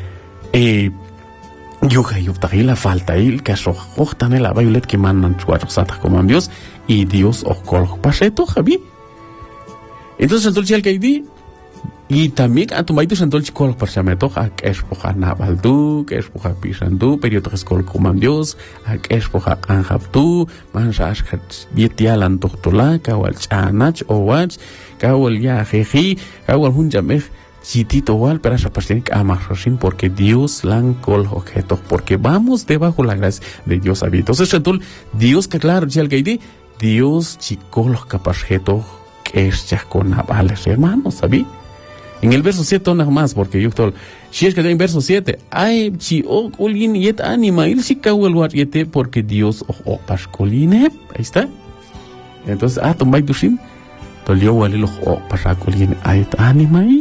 yo la falta il que so tan el abayulet que mandan cuatro santa como Dios y Dios o col paseto javi. Entonces entonces el que di y también a tu maito sentol chicol parchameto a que es poja nabaldu, que es poja pisandu, periodo que col como Dios, a que es poja anjabtu, manchas yetialan tohtola, kawal chanach o wach, kawal ya jeji, kawal hunjamej chitito wal para esa pasión que amarrosin porque Dios lan col objetos porque vamos debajo la gracia de Dios habita. Entonces entonces Dios que claro ya el que Dios chicol los capajetos que es ya con navales hermanos, ¿sabí? En el verso 7 nada más, porque yo estoy, si es que en verso 7, ay, chi o colin yet anima, il si kawel wat yete, porque Dios o pascoline, ahí está. Entonces, tomai dusin, tolio walil o pascoline, ayet anima y.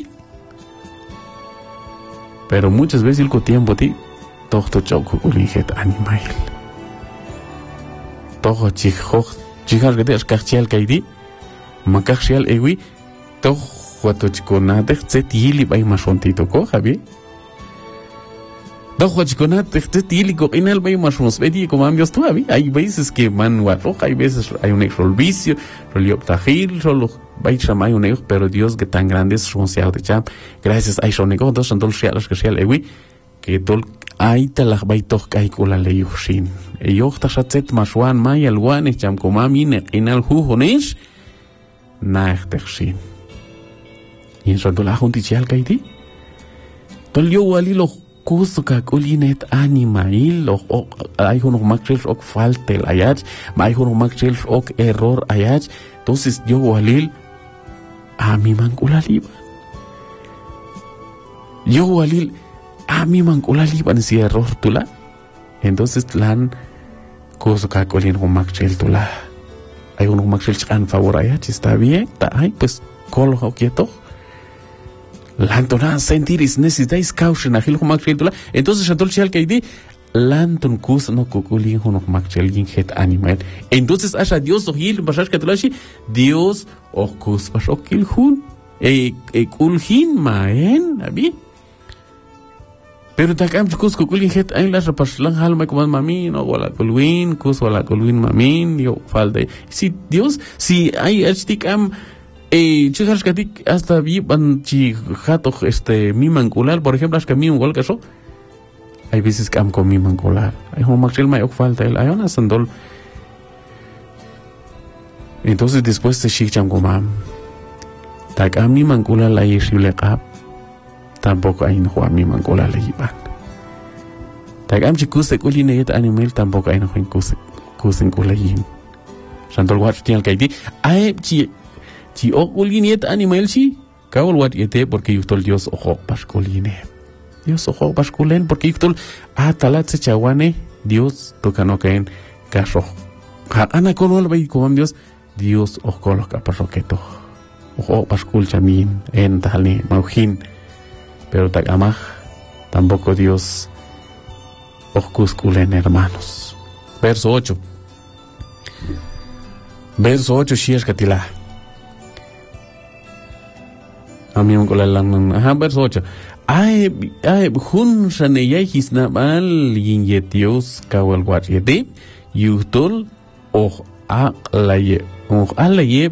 Pero muchas veces el tiempo ti, todo choco colin yet anima il. Todo chijar que te escarchial kaidi, macarchial ewi, todo cuando chiconate se tili bay masontito ko javi do chiconate se tili ko inal bay masons vedi como amigos tú javi hay veces que man guarro hay veces hay un vicio relioptajil solo bay chamay un pero Dios que tan grande es ronciado de cham gracias a eso nego dos son dos reales que sea lewi que tol ay talak bay tok ay kula leyushin yo ta chatset maswan may alwan cham como amine inal jujones na echtexin. Y en cuanto la junta y al caídi, tol yo wali lo custo que colinet anima y lo hay unos maxels o falta el ayach, hay unos maxels o error ayach, entonces yo wali a mi mancula liba. Yo wali a mi mancula liba en si error tula, entonces lan custo que colin un maxel tula. Hay unos maxels que han favor ayach, está bien, ay pues colo quieto. Lantona sentiris necesitáis caution a gil humakchel. Entonces atol chal que lanton kus no kukulin hunok makchel ginget animal. Entonces asha Dios o gil bashash katulashi Dios o kus bashokil hun kulhin maen abi. Pero takam kus kukulin het ain la rapashlan halma como mamin o wala kulwin kus wala kulwin mamin yo falda. Si Dios si hay estikam chicas que hasta vivan chijato mi mancular, por ejemplo, es que mi igual que eso. Hay veces que am con mi mancular. Hay un maxil mayor falta el hay una sandol. Entonces después de chicham comam. Tak am mi mancular la yishule cap. Tampoco hay no a mi mancular la yiban. Tak am chicus de culinet animal tampoco hay no en cusen culayin. Sandol watch tiene el que hay si o uliniet animal si kawal wat yete porque yutol Dios ojo pascoline Dios ojo pasculen porque yutol talat se chawane Dios tocano caen carro ana colol bay como Dios ojo los caparroqueto ojo pascul chamin en tali maujin pero tagamaj tampoco Dios oscusculen hermanos. Verso 8 shies katila Amigo con la verso 8. Ay, hun saneyay hisnabal yinjetios kawal guardiete, yutol alaye, alaye,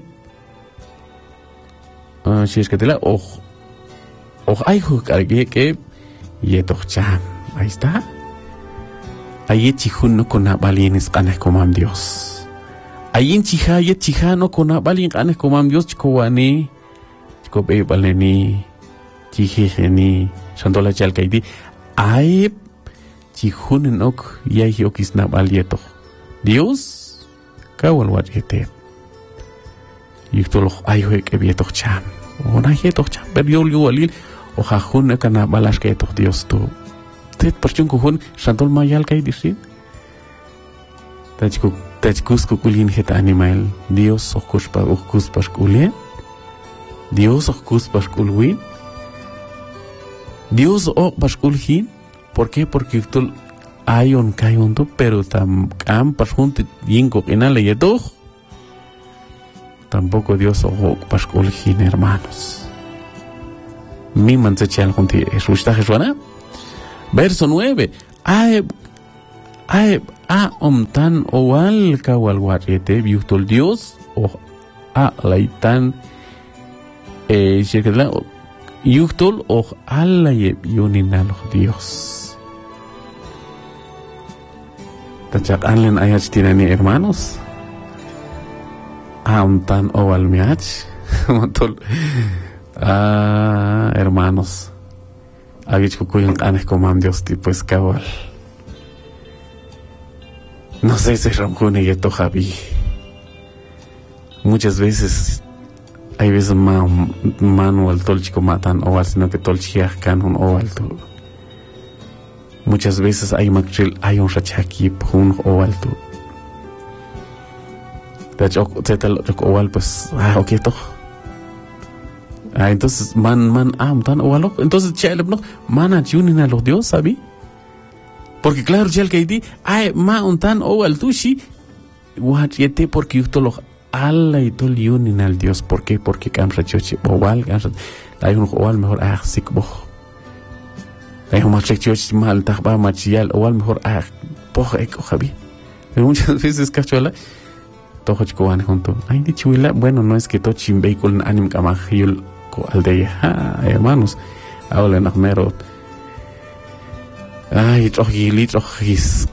si es que te la ay jucargue que yetocham, ahí está. Ahí chihun no con abalines canes como Dios. Ahí en chija no con abalin canes como Dios chikowane. Kobe baleni chiheni sandola chalkaidi ay chihun nok yai okis na balieto Dios kawal wajete yitolo ay que bieto cham ona yeto cham pero yo walil o jajun kana balas que to Dios tu tet parchun kuhun sandol mayal kai disin tajkus kukulin het animal Dios okus paskulie Dios oscus pasculwin Dios o pasculhin. ¿Por qué? Porque ayon kayon tu pero tam parjunti yingo inale yedo tampoco Dios ojo pascolgin hermanos mi manchechal junti esusta jesuana verso 9 aeb a omtan owal kawal warete biutol Dios o a laitan shirkatla yuktol o alaye yuninal Dios tachak anlen ayat tirani hermanos a omtan owal miach montol hermanos agich kukuyan anes komam Dios pues kawal no sé si ramjune yeto Javi muchas veces hay veces manual tolchico matan oval sino que tolchiach kan un oval tu muchas veces hay makril hay un rachaki un oval tu de hecho oval pues ok to entonces man tan oval entonces chelep no man ayunin a los Dios ¿sabi? Porque claro chel que di ay ma un tan oval tu shi what yete porque yo lo alla y tol yunin al Dios. ¿Por qué? Porque camra choche oval hay un oval mejor sik bo hay un machek choche mal tagba machial oval mejor poja eko Javi muchas veces cachola tojo chikoan junto ay di chuila bueno no es que to chimbe con anim kamajil ko aldeya hermanos ahora nakmero ay trojis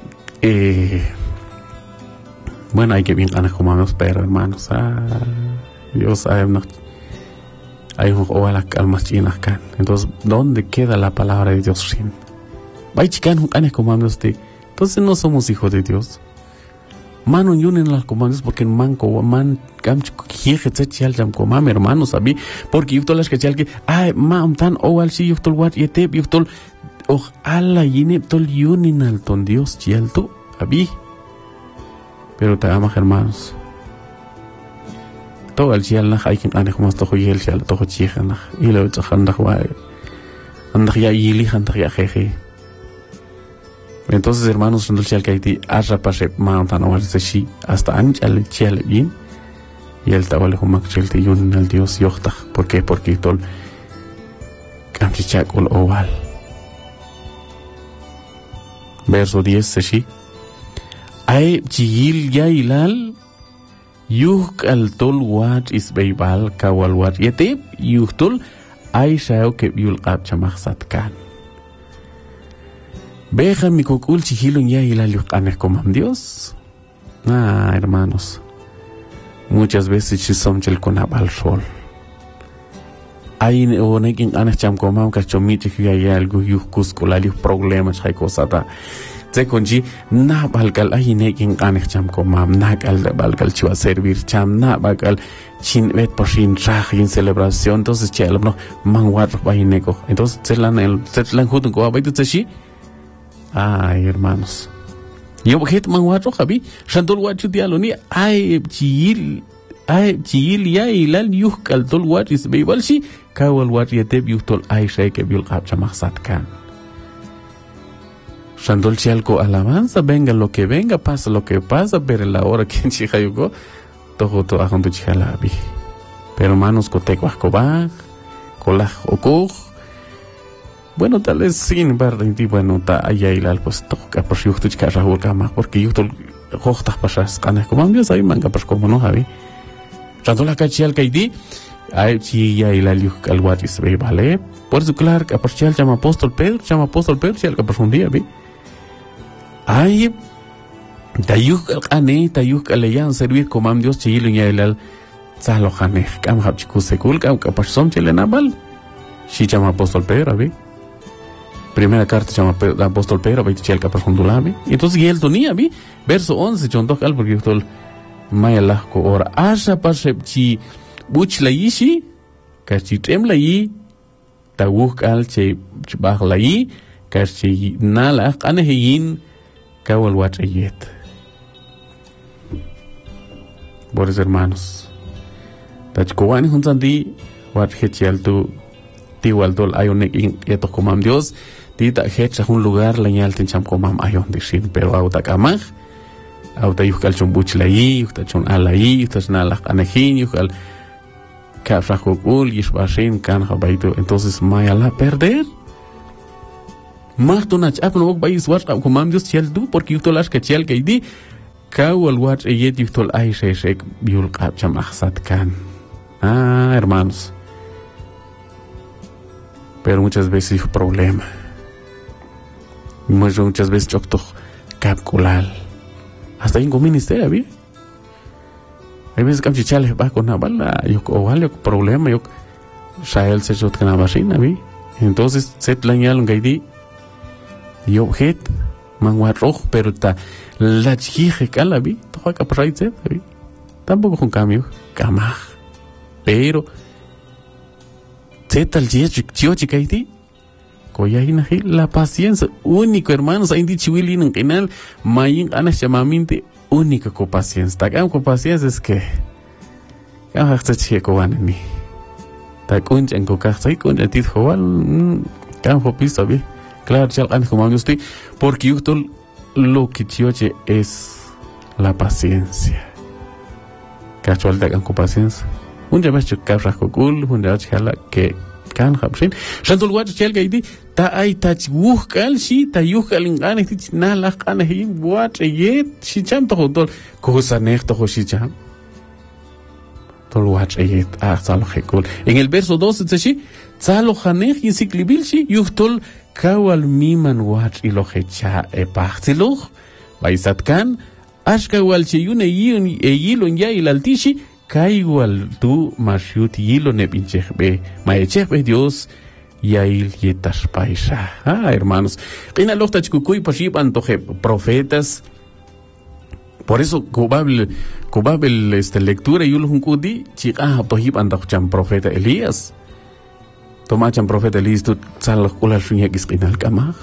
bueno, hay que bien ganas como amigos, pero hermanos, Dios sabe, no, hay un oval almas chinas acá. Entonces, ¿dónde queda la palabra de Dios sin? Vai chican un ganas como amigos de, entonces no somos hijos de Dios. Man un yunen las comandos porque man cam kije tchal jam comam hermanos, ¿sabi? Porque yo todas que chal que man tan oval si yo tol wat yete yo tol alla yine tol yunen al ton Dios chial tu, ¿sabi? Pero te amas hermanos todo el cielo hay quien ane como esto hoy el cielo todo chica y lo anda ya yili anda ya jeje entonces hermanos en el cielo que hay arra pase mountain o shi hasta ancha el cielo bien y el tabale como que te yun el Dios yochta ¿por qué? Porque todo camchichak ol oval verso 10 shi ay chiyil ya ilal yuk al tol wat is beibal kawal wat yete yuk tol ay shao ke yul qab chamaxsat kan beja mi kokul chihilun ya ilal yuk anes komam Dios hermanos muchas veces chisomchel con abal sol ay onekin anes cham komam kachomiti ya algo yuk kuskolal yuk problemas hay cosata se conji na balgal ahine king anek cham komam na gal balgal chua servir cham na balgal chin vet poshin raj en celebración entonces chelom no manwat bahine ko entonces setlan jutun ko abait tsashi ay hermanos yo bjet manwat Javi shandol wachu dialoni ay chil ya ilal yuhkal tol wat is beibalshi kawal wat yete biutol ay shay ke biul qab chamaxsat kan Shandol Chalco alabanza, venga lo que venga, pasa lo que pasa, pero en la hora que en Chihayugo, todo a junto Chihalabi. Pero hermanos, cotecuascoba, colaj ocuj. Bueno, tal vez sin ver, bueno, ta allá y pues toca por si usted carrahul cama, porque yo tol hojtas pasas canas como Dios ahí manga pues como no Javi. Shandol acachial caidi, ay chi ya y la liuk al guatis ve vale. Por eso claro, que aporcial llama apóstol Pedro, si al que profundía vi. Ay, tayuk aleyan servir como Dios chilun ya el salohane cam hapchiku sekul cam capasom chelenabal si llama apóstol Pedro vi primera carta llama apóstol Pedro vi chel capafundulabi y entonces y él donía vi verso 11 chontok al porque tol mayala ko ora asa pasepchi buchla yishi kachi temla yi tawuk al che bahla yi kachi nala anahin kawal watayet. Por eso hermanos tachkowani hunzandi wat hechial tu tiwal dol ayonek in eto komam Dios Tita hecha un lugar la ñal tincham comam ayon dishin, pero auta kamaj, auta yuhkal chumbuchlai, yuhta chun alai, yuhta snalak anejin, yuhkal kafrakukul, yishbashin, kan habaito, entonces maya la perder. Más tu nach ap no vais watch comam Dios chel du, porque yuhtolas que chel que di, kawal watch yet yuhtol ay shek biul kapcham ahsat kan. Ah, hermanos. Pero muchas veces hay problema. Muchas veces chocto capculal. Hasta en un ministerio, ¿vi? Hay veces que me chichales va con una bala, yo o problema, yo shael se chot kana bashina, ¿vi? Entonces se tlañal un gaidi y objet mangua rojo, pero ta la chije cala, ¿vi? Todo acá por ahí se, ¿vi? Tampoco con cambio, camaj. Pero se tal chio chicaiti. Koyahin la paciencia, único hermanos, hay dicho Willy en canal, mayin anas llamamente única con paciencia. Tagam con paciencia es que ya está chico vaneni. Ta kunch en kokachai kunch atit joal campo piso bi. Claro, chal anas como yo estoy porque yo lo que chioche es la paciencia. Casual tagam con paciencia. Un día más chukar kokul, un día chala que kan habshin shantul watch chel gaidi ta ay tach wuhkal shi ta yuhkal ingane tich na la kana hi watch yet shi cham to dol ko sa nek to shi cham tol watch yet salo hekul en el verso 12 tshi salo khanek yisiklibil shi yuhtol kawal miman watch ilo hecha e pachtiloch baisat kan ashka wal chi yune yilon ya ilaltishi Kaigual tu mashiut yilo ne pinchebe, maechebe Dios yail yetas paisa. Ah, hermanos. Qina lochtach kukuy pashib antoje profetas. Por eso cobable lectura yul hunkudi chiqa tohib antocham profeta Elías. Tomacham profeta Elías tu sal kula shunya qinal kama.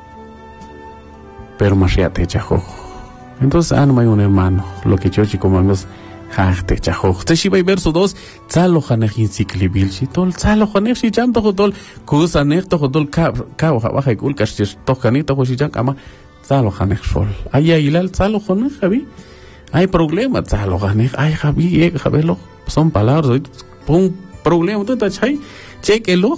Pero mashiate chajo. Entonces anma un hermano, lo que yo chico mangos Harte chahoj. Te shiba verso 2. Tzalo hanechin siklibil shitol. Tzalo hanech shicham tohotol. Kusanech tohotol kao habaja kul kashtish tohkanita hoshicham kama. Tzalo hanech shol. Ay ilal tzalo hanech javi. Hay problema tzalo hanech. Ay javi javelo. Son palabras. Un problema. Tú tachay. Chequelo.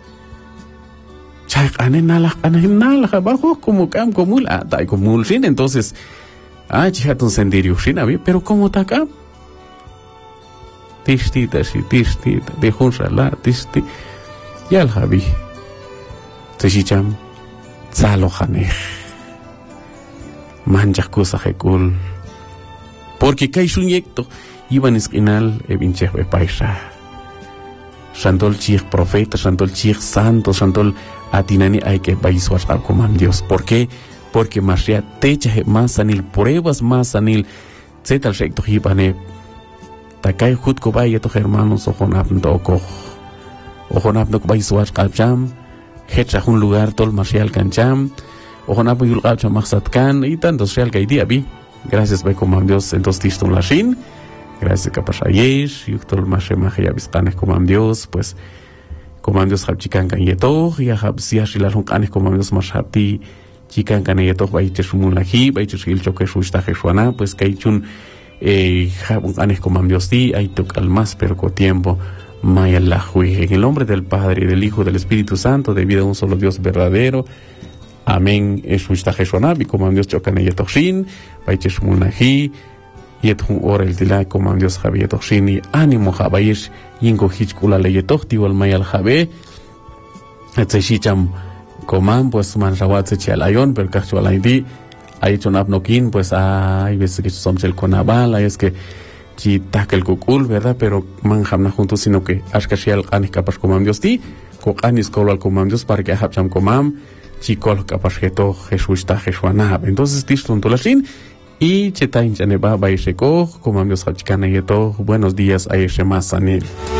Chay ane nalaj abajo como cam comul. Ah, tai comul shin. Entonces. Ah, chihatun sendirio shin avi. Pero como taka. Tishtita, de Jonsala, Tisti, y al Javi. Teshicham, Zalohanech. Manjakusa Hekul. Porque Kaishunjecto, iban esquinal, Evinchebe Paisa. Shantol Chich profeta, Shantol Chich santo, Shantol Atinani hay que baiswar como Dios. ¿Por qué? Porque Masria techa más anil, pruebas más anil, Zetal Shekto Hibane. Takay hut ko bay ito hermanos ojonap ndoko ojonap ndoko bay suwat kalcham hecha un lugar tol marcial kancham ojonap yul kalcham maksat kan y tantos real kay dia bi gracias bay komam Dios entonces tiston lashin gracias kapashayesh yuktol mashe magia bisqanes komam Dios pues komam Dios hab chikan kan yeto ya hab siashilar hun kanes komam Dios mashati chikan kan yeto bay cheshumun lahi bay cheshil choke shushta jeshuana pues kay chun anes como Dios di hay toca al más pero con tiempo maya la juegue en el nombre del Padre y del Hijo y del Espíritu Santo debido a un solo Dios verdadero amén es nuestra Jesús como Dios chocan ella toshin baiches munahi yet un hora el día como Dios javier toshin y ánimo jabayes yingo hichkula le tochti wal maya al jabe etsechicham coman pues man rawat se alayon pero cacho alaidi hay hecho napnokin, pues hay veces que somos el conabal, hay es que si taca el cucul, ¿verdad? Pero manjamna juntos, sino que ashkashial anis capas comam Dios ti, cocanis colal comam Dios para que hapcham comam, chicol capas geto Jesús ta Jesúanab. Entonces, tiston tolashin, y chetain chaneba baisheko, comam Dios hapchikana yeto, buenos días, ayesh más anil.